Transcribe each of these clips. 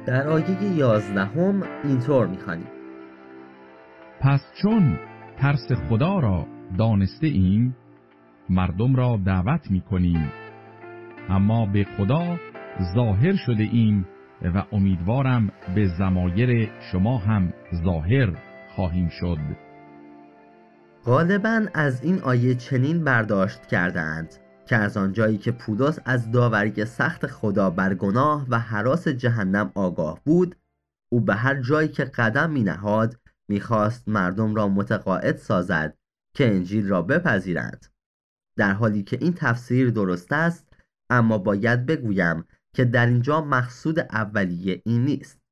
در آیه 11 اینطور می‌خوانیم: پس چون ترس خدا را دانسته ایم، مردم را دعوت می کنیم، اما به خدا ظاهر شده ایم و امیدوارم به ضمایر شما هم ظاهر خواهیم شد. غالباً از این آیه چنین برداشت کردند که از آنجایی که پولس از داوری سخت خدا بر گناه و هراس جهنم آگاه بود، او به هر جایی که قدم می نهاد می‌خواست مردم را متقاعد سازد که انجیل را بپذیرند. در حالی که این تفسیر درست است، اما باید بگویم که در اینجا مقصود اولیه این نیست.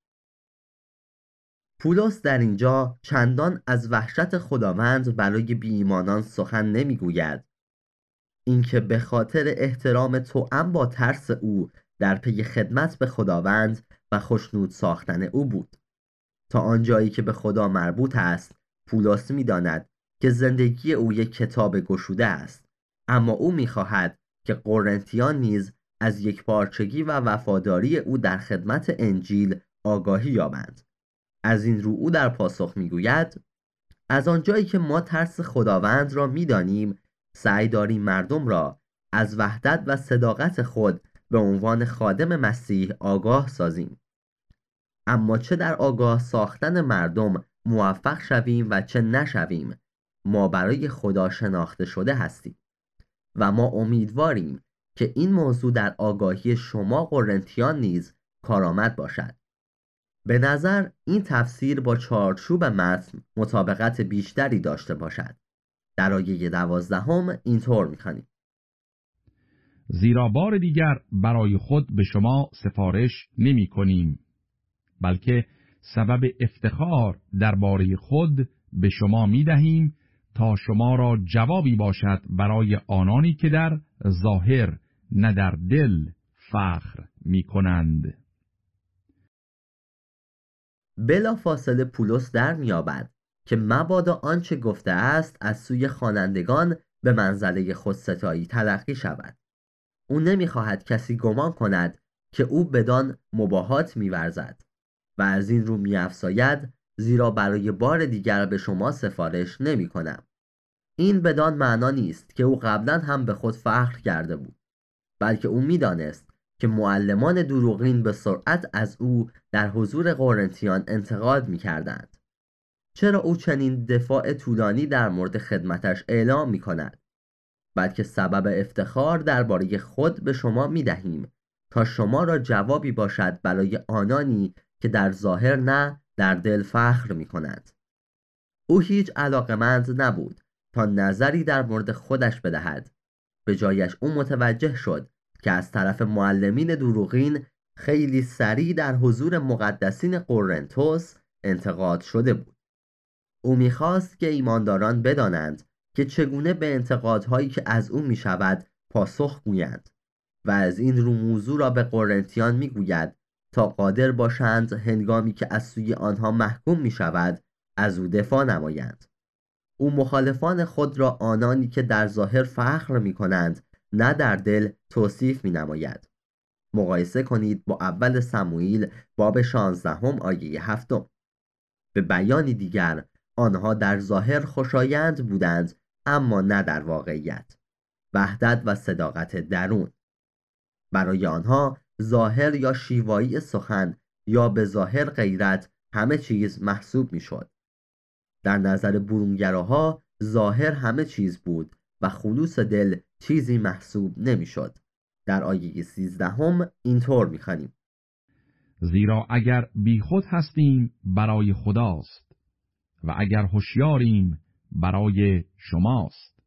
پولس در اینجا چندان از وحشت خداوند برای بی‌ایمانان سخن نمیگوید. اینکه به خاطر احترام توأم با ترس او در پی خدمت به خداوند و خوشنود ساختن او بود. تا آنجایی که به خدا مربوط است، پولس می‌داند که زندگی او یک کتاب گشوده است، اما او می‌خواهد که قرنتیان نیز از یکپارچگی و وفاداری او در خدمت انجیل آگاهی یابند. از این رو او در پاسخ میگوید: از آنجایی که ما ترس خداوند را میدانیم، سعی داریم مردم را از وحدت و صداقت خود به عنوان خادم مسیح آگاه سازیم. اما چه در آگاه ساختن مردم موفق شویم و چه نشویم، ما برای خدا شناخته شده هستیم و ما امیدواریم که این موضوع در آگاهی شما قرنتیان نیز کارآمد باشد. به نظر این تفسیر با چارچوب متن مطابقت بیشتری داشته باشد. در آیه 12 اینطور می‌خوانیم: زیرا بار دیگر برای خود به شما سفارش نمی کنیم، بلکه سبب افتخار درباره خود به شما می دهیم تا شما را جوابی باشد برای آنانی که در ظاهر نه در دل فخر می کنند. بلا فاصله پولس در می‌یابد که مبادا آنچه گفته است از سوی خوانندگان به منزله خودستایی تلقی شود. او نمی‌خواهد کسی گمان کند که او بدان مباهات می‌ورزد و از این رو می‌افزاید: زیرا برای بار دیگر به شما سفارش نمی‌کنم. این بدان معنا نیست که او قبلا هم به خود فخر کرده بود، بلکه او می‌دانست که معلمان دروغین به سرعت از او در حضور قرنتیان انتقاد می‌کردند. چرا او چنین دفاع طولانی در مورد خدمتش اعلام می‌کند؟ بلکه سبب افتخار درباره خود به شما می‌دهیم تا شما را جوابی باشد برای آنانی که در ظاهر نه در دل فخر می‌کنند. او هیچ علاقمند نبود تا نظری در مورد خودش بدهد. به جایش او متوجه شد که از طرف معلمین دروغین خیلی سریع در حضور مقدسین قرنتوس انتقاد شده بود. او می‌خواست که ایمانداران بدانند که چگونه به انتقادهایی که از او می‌شود پاسخ گویند و از این رو موضوع را به قرنتیان می‌گوید تا قادر باشند هنگامی که از سوی آنها محکوم می‌شود از او دفاع نمایند. او مخالفان خود را آنانی که در ظاهر فخر می‌کنند نه در دل توصیف می‌نماید. مقایسه کنید با اول سموئیل باب 16 آیه 7. به بیانی دیگر آنها در ظاهر خوشایند بودند، اما نه در واقعیت. وحدت و صداقت درون. برای آنها ظاهر یا شیوایی سخن یا به ظاهر غیرت همه چیز محسوب می‌شد. در نظر برونگراها ظاهر همه چیز بود و خلوص دل چیزی محسوب نمی‌شد. در آیه 13 اینطور می‌خوانیم: زیرا اگر بیخود هستیم برای خداست و اگر هوشیاریم برای شماست.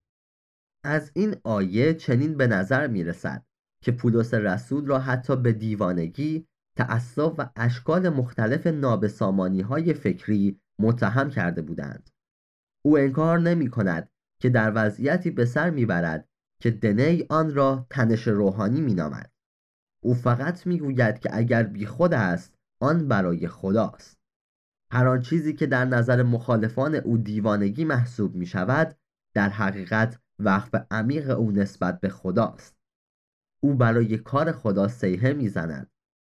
از این آیه چنین به نظر می‌رسد که پولس رسول را حتی به دیوانگی، تعصب و اشکال مختلف نابسامانی‌های فکری متهم کرده بودند. او انکار نمی‌کند که در وضعیتی به سر می‌برد که دنی آن را تنش روحانی می‌نامد. او فقط می‌گوید که اگر بیخود است، آن برای خداست. هر آن چیزی که در نظر مخالفان او دیوانگی محسوب می‌شود، در حقیقت وقف عمیق او نسبت به خداست. او برای کار خدا سیحه می‌زند.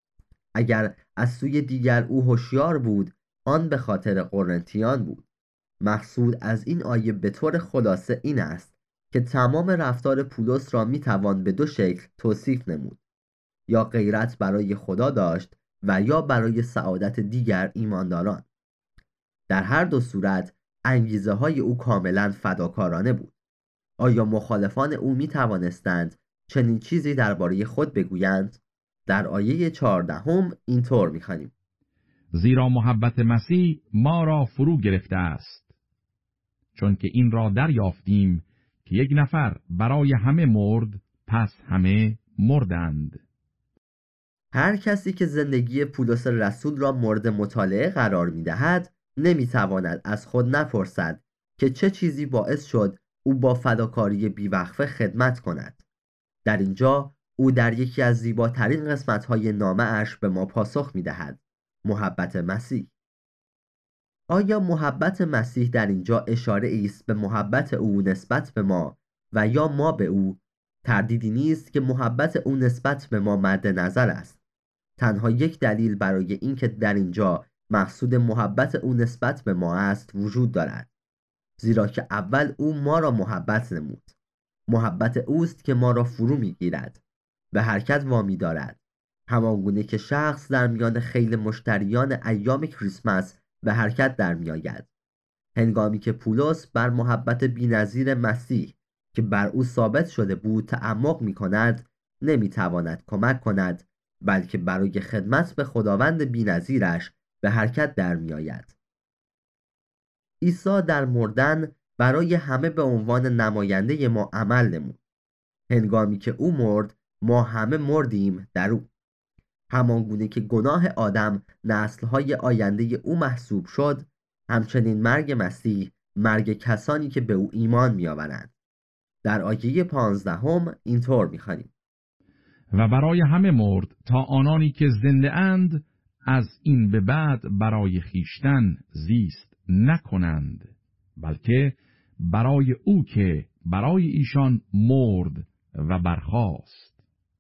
اگر از سوی دیگر او هوشیار بود، آن به خاطر قرنتیان بود. مقصود از این آیه به طور خلاصه این است که تمام رفتار پولس را میتوان به دو شکل توصیف نمود: یا غیرت برای خدا داشت و یا برای سعادت دیگر ایمانداران. در هر دو صورت انگیزه های او کاملا فداکارانه بود. آیا مخالفان او می توانستند چنین چیزی درباره خود بگویند؟ در آیه 14 اینطور می‌خوانیم: زیرا محبت مسیح ما را فرو گرفته است، چون که این را دریافتیم که یک نفر برای همه مرد، پس همه مردند. هر کسی که زندگی پولس رسول را مورد مطالعه قرار می‌دهد، نمی‌تواند از خود نپرسد که چه چیزی باعث شد او با فداکاری بیوقفه خدمت کند. در اینجا او در یکی از زیباترین قسمت‌های نامه اش به ما پاسخ می‌دهد: محبت مسیح. آیا محبت مسیح در اینجا اشاره است به محبت او نسبت به ما و یا ما به او؟ تردیدی نیست که محبت او نسبت به ما مد نظر است. تنها یک دلیل برای اینکه در اینجا مقصود محبت او نسبت به ما است وجود دارد، زیرا که اول او ما را محبت نمود. محبت اوست که ما را فرو میگیرد، به حرکت وامی دارد، همانگونه که شخص در میان خیل مشتریان ایام کریسمس به حرکت در میآید. هنگامی که پولس بر محبت بی‌نظیر مسیح که بر او ثابت شده بود تعمق می‌کند، نمی‌تواند کمک کند، بلکه برای خدمت به خداوند بی‌نظیرش به حرکت در میآید. عیسی در مردن برای همه به عنوان نماینده ما عمل نمود. هنگامی که او مرد، ما همه مردیم در او. همانگونه که گناه آدم نسل‌های آینده او محسوب شد، همچنین مرگ مسیح مرگ کسانی که به او ایمان می‌آورند. در آیه 15 اینطور می‌خوانیم: و برای همه مرد تا آنانی که زنده اند از این به بعد برای خیشتن زیست نکنند، بلکه برای او که برای ایشان مرد و برخاست.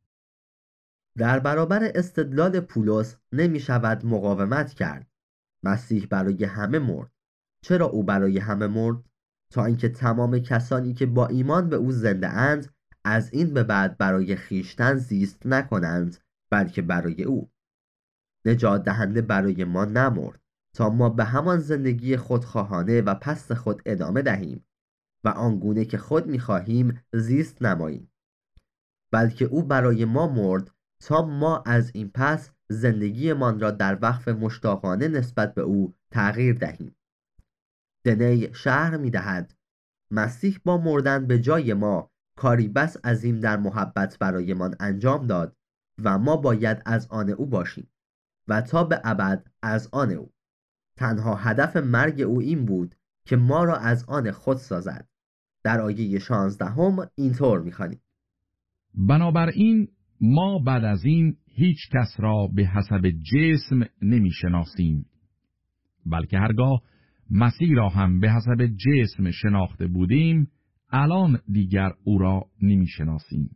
در برابر استدلال پولس نمی شود مقاومت کرد. مسیح برای همه مرد. چرا او برای همه مرد؟ تا اینکه تمام کسانی که با ایمان به او زنده اند از این به بعد برای خیشتن زیست نکنند، بلکه برای او. نجات دهنده برای ما نمرد تا ما به همان زندگی خودخواهانه و پست خود ادامه دهیم و آنگونه که خود می‌خواهیم زیست نماییم، بلکه او برای ما مرد تا ما از این پس زندگیمان را در وقف مشتاقانه نسبت به او تغییر دهیم. دنی شرح می‌دهد: مسیح با مردن به جای ما کاری بس عظیم در محبت برایمان انجام داد و ما باید از آن او باشیم و تا به ابد از آن او. تنها هدف مرگ او این بود که ما را از آن خود سازد. در آیه 16 اینطور می‌خوانیم: بنابراین ما بعد از این هیچ کس را به حسب جسم نمی شناسیم، بلکه هرگاه مسیح را هم به حسب جسم شناخته بودیم، الان دیگر او را نمی شناسیم.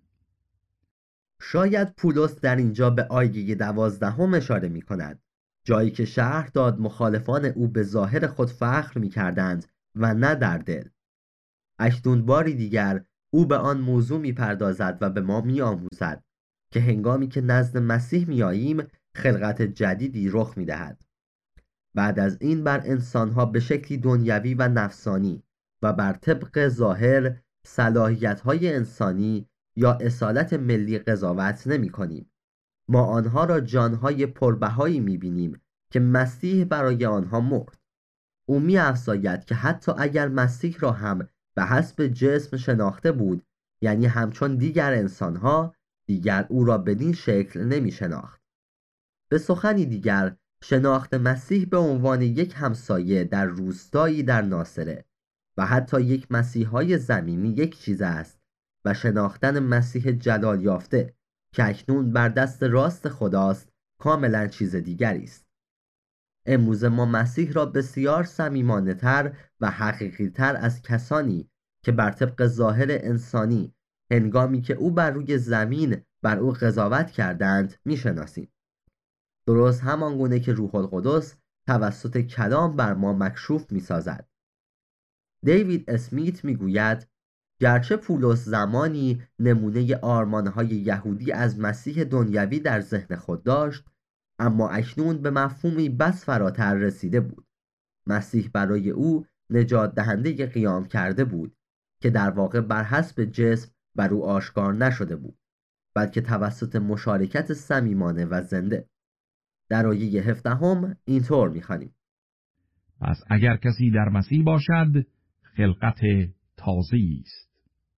شاید پولس در اینجا به آیه 12 اشاره می کند، جایی که شرح داد مخالفان او به ظاهر خود فخر می کردند و نه در دل. اکنون باری دیگر او به آن موضوع می پردازد و به ما می آموزد که هنگامی که نزد مسیح می آییم خلقت جدیدی رخ می دهد. بعد از این بر انسانها به شکلی دنیوی و نفسانی و بر طبق ظاهر صلاحیت‌های انسانی یا اصالت ملی قضاوت نمی کنیم. ما آنها را جانهای پربهایی می بینیم که مسیح برای آنها مرد. او می افزاید که حتی اگر مسیح را هم به حسب جسم شناخته بود، یعنی همچون دیگر انسانها، دیگر او را بدین شکل نمی شناخت. به سخنی دیگر، شناخت مسیح به عنوان یک همسایه در روستایی در ناصره و حتی یک مسیحای زمینی یک چیز است و شناختن مسیح جلال یافته که اکنون بر دست راست خداست کاملا چیز دیگری است. امروز ما مسیح را بسیار صمیمانه تر و حقیقی تر از کسانی که بر طبق ظاهر انسانی هنگامی که او بر روی زمین بر او قضاوت کردند میشناسیم. درست همان گونه که روح القدس توسط کلام بر ما مکشوف می‌سازد. دیوید اسمیت میگوید گرچه پولس زمانی نمونه آرمانهای یهودی از مسیح دنیوی در ذهن خود داشت، اما اکنون به مفهومی بس فراتر رسیده بود. مسیح برای او نجات دهنده قیام کرده بود که در واقع بر حسب جسم بر او آشکار نشده بود، بلکه توسط مشارکت صمیمانه و زنده. در آیه 17 اینطور می‌خوانیم: پس اگر کسی در مسیح باشد خلقت تازه‌ای است،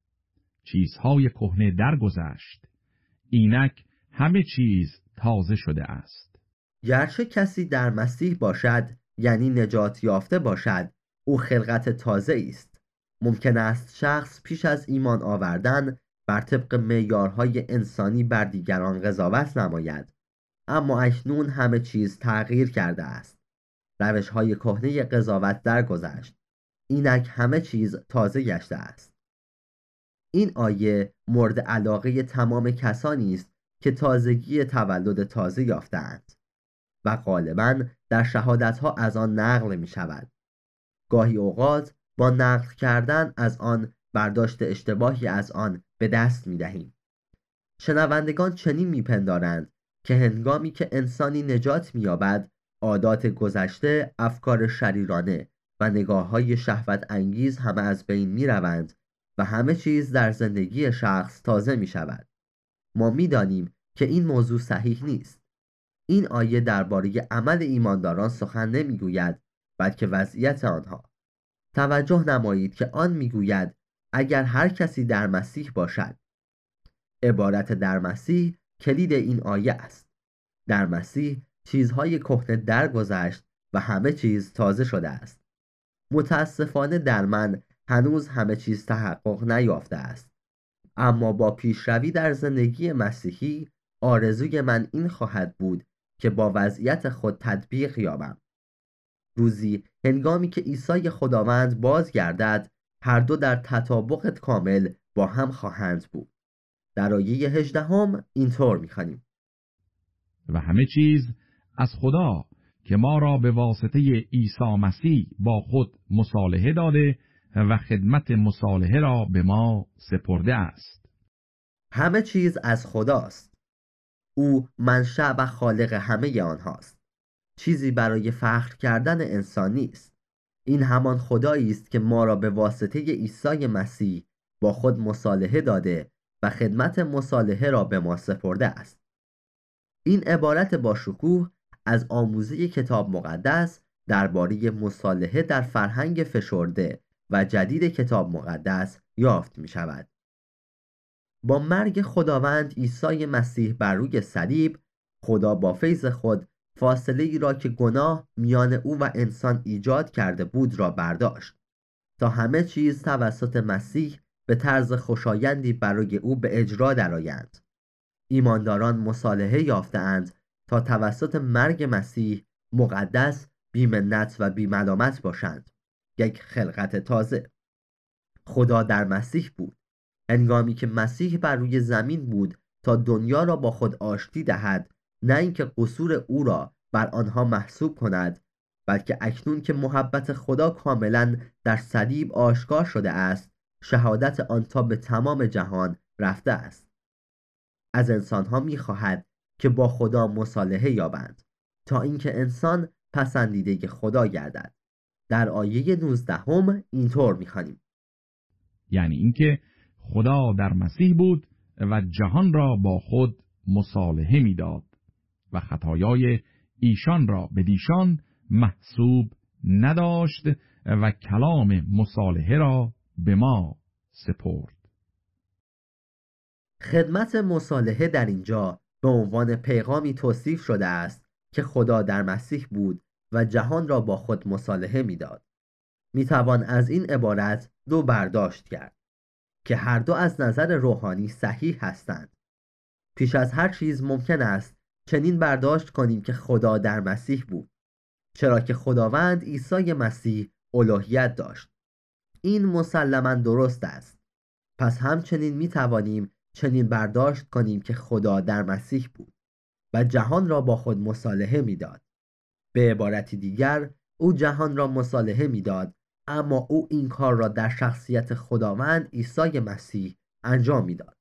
چیزهای کهنه درگذشت، اینک همه چیز تازه شده است. گرچه کسی در مسیح باشد، یعنی نجات یافته باشد، او خلقت تازه است. ممکن است شخص پیش از ایمان آوردن بر طبق معیارهای انسانی بر دیگران قضاوت نماید، اما اکنون همه چیز تغییر کرده است. روش‌های کهنه قضاوت درگذشت، اینک همه چیز تازه گشته است. این آیه مورد علاقه تمام کسانی است که تازگی تولد تازه یافته‌اند و غالباً در شهادت‌ها از آن نقل می‌شود. گاهی اوقات با نقل کردن از آن برداشت اشتباهی از آن به دست می‌دهیم. شنوندگان چنین می‌پندارند که هنگامی که انسانی نجات می‌یابد، عادات گذشته، افکار شریرانه و نگاه‌های شهوت انگیز همه از بین می‌روند و همه چیز در زندگی شخص تازه می‌شود. ما می‌دانیم که این موضوع صحیح نیست. این آیه درباره عمل ایمانداران سخن نمی‌گوید، بلکه وضعیت آنها. توجه نمایید که آن می‌گوید اگر هر کسی در مسیح باشد. عبارت در مسیح کلید این آیه است. در مسیح چیزهای کهنه درگذشت و همه چیز تازه شده است. متاسفانه در من هنوز همه چیز تحقق نیافته است، اما با پیشروی در زندگی مسیحی آرزوی من این خواهد بود که با وضعیت خود تطبیق یابم. روزی هنگامی که عیسی خداوند بازگردد، هر دو در تطابق کامل با هم خواهند بود. در آیه 18 اینطور می‌خوانیم: و همه چیز از خدا که ما را به واسطه عیسی مسیح با خود مصالحه داده و خدمت مصالحه را به ما سپرده است. همه چیز از خداست. او منشأ و خالق همه آنهاست. چیزی برای فخر کردن انسان نیست. این همان خدایی است که ما را به واسطه عیسی مسیح با خود مصالحه داده و خدمت مصالحه را به ما سپرده است. این عبارت با شکوه از آموزه کتاب مقدس درباره مصالحه در فرهنگ فشرده و جدید کتاب مقدس یافت می شود. با مرگ خداوند عیسی مسیح بر روی صلیب، خدا با فیض خود فاصله ای را که گناه میان او و انسان ایجاد کرده بود را برداشت تا همه چیز توسط مسیح به طرز خوشایندی برای او به اجرا درآیند. ایمانداران مصالحه یافته‌اند تا توسط مرگ مسیح مقدس، بی‌منت و بی‌ملامت باشند، یک خلقت تازه. خدا در مسیح بود. هنگامی که مسیح بر روی زمین بود تا دنیا را با خود آشتی دهد، نه اینکه قصور او را بر آنها محسوب کند، بلکه اکنون که محبت خدا کاملا در صلیب آشکار شده است، شهادت آن تا به تمام جهان رفته است. از انسانها می‌خواهد که با خدا مصالحه یابند تا اینکه انسان پسندیده خدا گردد. در آیه 19 اینطور می‌خوانیم: یعنی اینکه خدا در مسیح بود و جهان را با خود مصالحه می‌داد و خطایای ایشان را به دیشان محسوب نداشت و کلام مصالحه را به ما سپرد. خدمت مصالحه در اینجا به عنوان پیغامی توصیف شده است که خدا در مسیح بود و جهان را با خود مصالحه می‌داد. می‌توان از این عبارت دو برداشت کرد که هر دو از نظر روحانی صحیح هستند. پیش از هر چیز ممکن است چنین برداشت کنیم که خدا در مسیح بود، چرا که خداوند عیسی مسیح الوهیت داشت. این مسلماً درست است. پس همچنین می‌توانیم چنین برداشت کنیم که خدا در مسیح بود، و جهان را با خود مصالحه می‌داد. به عبارتی دیگر، او جهان را مصالحه می‌داد، اما او این کار را در شخصیت خداوند عیسی مسیح انجام می‌داد.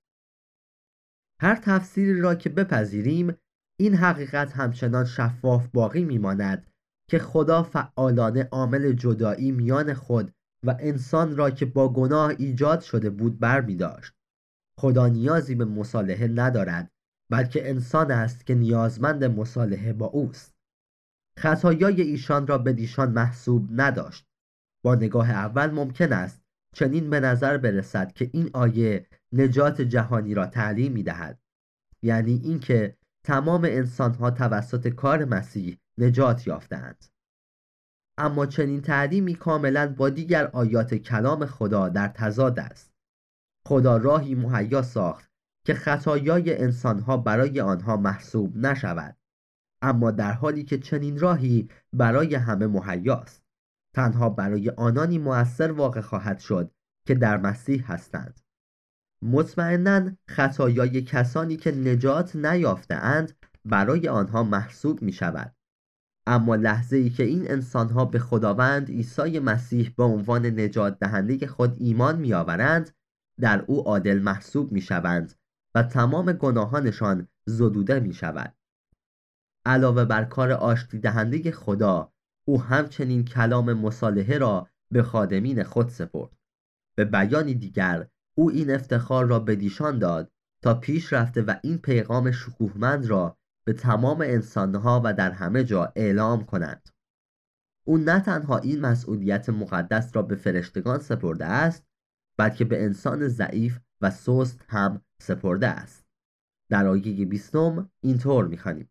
هر تفسیری را که بپذیریم، این حقیقت همچنان شفاف باقی می‌ماند که خدا فعالانه عامل جدایی میان خود و انسان را که با گناه ایجاد شده بود برمی‌داشت. خدا نیازی به مصالحه ندارد، بلکه انسان است که نیازمند مصالحه با اوست. خطایای ایشان را بدیشان محسوب نداشت. با نگاه اول ممکن است چنین به نظر برسد که این آیه نجات جهانی را تعلیم می‌دهد، یعنی اینکه تمام انسان‌ها توسط کار مسیح نجات یافتند. اما چنین تعلیمی کاملاً با دیگر آیات کلام خدا در تضاد است. خدا راهی مهیا ساخت که خطایای انسان‌ها برای آنها محسوب نشود، اما در حالی که چنین راهی برای همه مهیاست، تنها برای آنانی مؤثر واقع خواهد شد که در مسیح هستند. مطمئناً خطایای کسانی که نجات نیافته‌اند برای آنها محسوب می شود، اما لحظه‌ای که این انسان‌ها به خداوند عیسی مسیح به عنوان نجات دهنده خود ایمان می آورند، در او عادل محسوب می شوند و تمام گناهانشان زدوده می شود. علاوه بر کار آشتی دهنده خدا، او همچنین کلام مصالحه را به خادمین خود سپرد. به بیانی دیگر، او این افتخار را بدیشان داد تا پیش رفته و این پیغام شکوهمند را به تمام انسانها و در همه جا اعلام کنند. او نه تنها این مسئولیت مقدس را به فرشتگان سپرده است، بلکه به انسان ضعیف و سست هم سپرده است. در آیه 20 اینطور می‌خوانیم: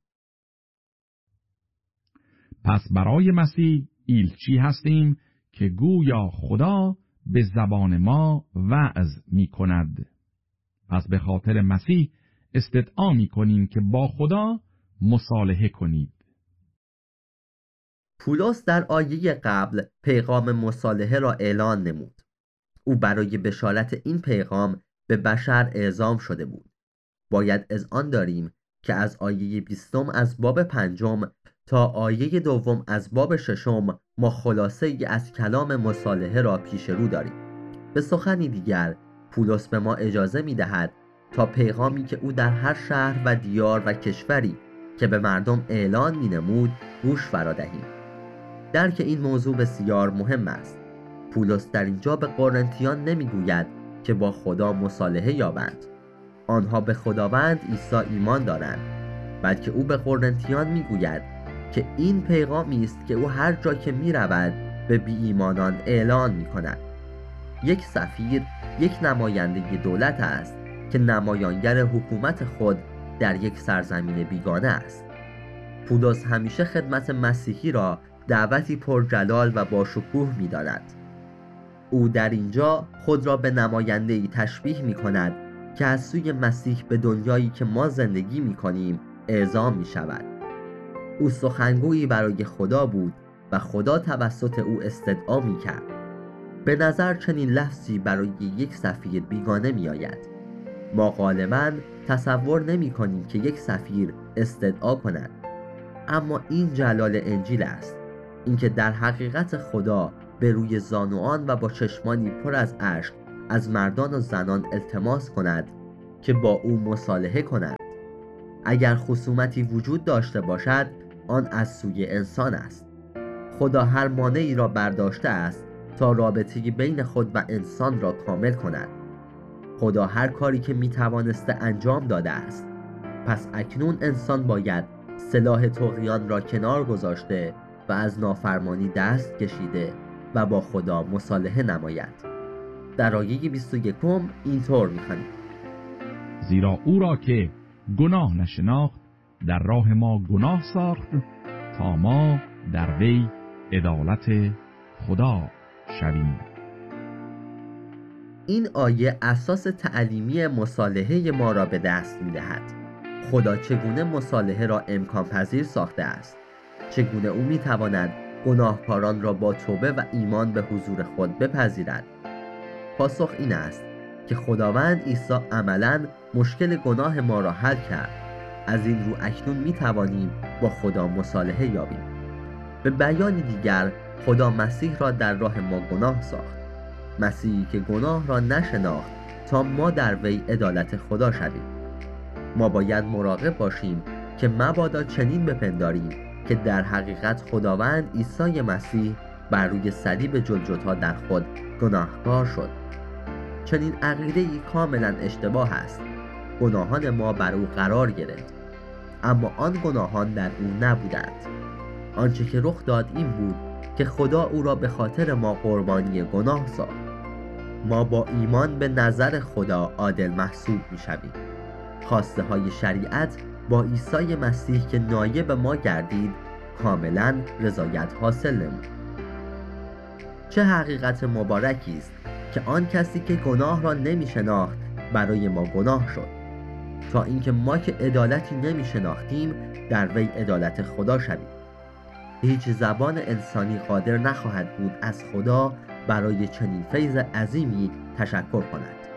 پس برای مسیح ایلچی هستیم که گویا خدا به زبان ما وعظ می کند. پس به خاطر مسیح استدعا می کنیم که با خدا مصالحه کنید. پولس در آیه قبل پیغام مصالحه را اعلان نمود. او برای بشارت این پیغام به بشر اعزام شده بود. باید اذعان داریم که از آیه 20 از باب 5 تا آیه 2 از باب 6 ما خلاصه ای از کلام مصالحه را پیش رو داریم. به سخنی دیگر، پولس به ما اجازه می دهد تا پیغامی که او در هر شهر و دیار و کشوری که به مردم اعلان می نمود گوش فرا دهیم. درک این موضوع بسیار مهم است. پولس در اینجا به قرنتیان نمی گوید که با خدا مصالحه یابند. آنها به خداوند عیسی ایمان دارند، بلکه او به قرنتیان می گوید که این پیغامی است که او هر جا که می رود به بی ایمانان اعلان می کند. یک سفیر یک نماینده دولت است که نمایانگر حکومت خود در یک سرزمین بیگانه است. پولس همیشه خدمت مسیحی را دعوتی پرجلال و با شکوه می داند. او در اینجا خود را به نماینده‌ای تشبیه می کند که از سوی مسیح به دنیایی که ما زندگی می کنیم اعزام می شود. او سخنگویی برای خدا بود و خدا توسط او استدعا می کرد. به نظر چنین لفظی برای یک سفیر بیگانه می آید. ما غالباً تصور نمی کنیم که یک سفیر استدعا کند، اما این جلال انجیل است، اینکه در حقیقت خدا به روی زانوان و با چشمانی پر از اشک از مردان و زنان التماس کند که با او مصالحه کنند. اگر خصومتی وجود داشته باشد، آن از سوی انسان است. خدا هر مانعی را برداشته است تا رابطه بین خود و انسان را کامل کند. خدا هر کاری که میتوانسته انجام داده است. پس اکنون انسان باید سلاح طغیان را کنار گذاشته و از نافرمانی دست کشیده و با خدا مصالحه نماید. در آیه 21 اینطور می‌خوانیم: زیرا او را که گناه نشناخت در راه ما گناه ساخت تا ما در وی عدالت خدا شویم. این آیه اساس تعلیمی مصالحه ما را به دست می‌دهد. خدا چگونه مصالحه را امکان پذیر ساخته است؟ چگونه او می‌تواند گناهکاران را با توبه و ایمان به حضور خود بپذیرد؟ پاسخ این است که خداوند عیسی عملاً مشکل گناه ما را حل کرد. از این رو اکنون می توانیم با خدا مصالحه یابیم. به بیان دیگر، خدا مسیح را در راه ما گناه ساخت، مسیحی که گناه را نشناخت تا ما در وی عدالت خدا شویم. ما باید مراقب باشیم که مبادا چنین بپنداریم که در حقیقت خداوند عیسی مسیح بر روی صلیب جلجتا در خود گناهکار شد. چنین عقیده‌ای کاملا اشتباه است. گناهان ما بر او قرار گرفت، اما آن گناهان در او نبودند. آنچه که رخ داد این بود که خدا او را به خاطر ما قربانی گناه ساخت. ما با ایمان به نظر خدا عادل محسوب می شویم. خواسته های شریعت با عیسی مسیح که نایب ما گردید کاملا رضایت حاصل نمود. چه حقیقت مبارکی است که آن کسی که گناه را نمی شناخت برای ما گناه شد، تا اینکه ما که عدالتی نمی شناختیم در وی عدالت خدا شویم. هیچ زبان انسانی قادر نخواهد بود از خدا برای چنین فیض عظیمی تشکر کند.